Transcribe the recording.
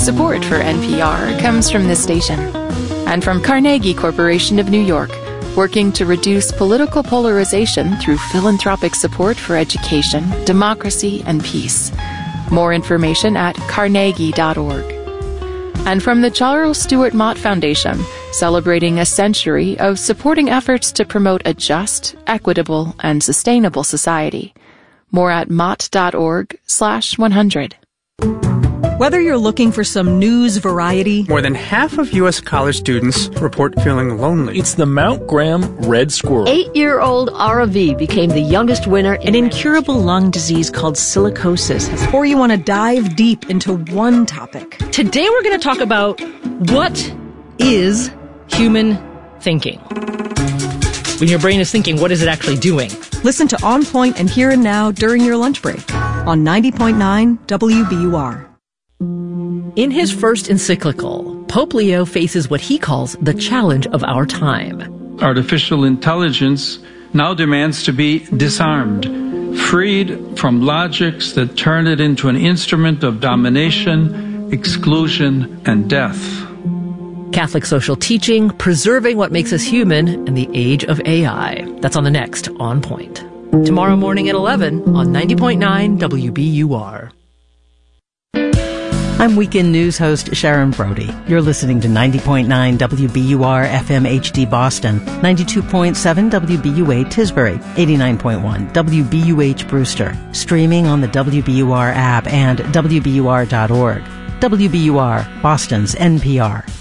Support for NPR comes from this station and from Carnegie Corporation of New York, working to reduce political polarization through philanthropic support for education, democracy, and peace. More information at carnegie.org. And from the Charles Stewart Mott Foundation, celebrating a century of supporting efforts to promote a just, equitable, and sustainable society. More at mott.org/100. Whether you're looking for some news variety... More than half of U.S. college students report feeling lonely. It's the Mount Graham red squirrel. 8-year-old Aravi became the youngest winner in an incurable lung disease called silicosis. Or you want to dive deep into one topic. Today we're going to talk about what is human thinking. When your brain is thinking, what is it actually doing? Listen to On Point and Here and Now during your lunch break on 90.9 WBUR. In his first encyclical, Pope Leo faces what he calls the challenge of our time. Artificial intelligence now demands to be disarmed, freed from logics that turn it into an instrument of domination, exclusion, and death. Catholic social teaching, preserving what makes us human in the age of AI. That's on the next On Point. Tomorrow morning at 11 on 90.9 WBUR. I'm Weekend News host Sharon Brody. You're listening to 90.9 WBUR FM HD Boston, 92.7 WBUA Tisbury, 89.1 WBUH Brewster, streaming on the WBUR app and WBUR.org. WBUR, Boston's NPR.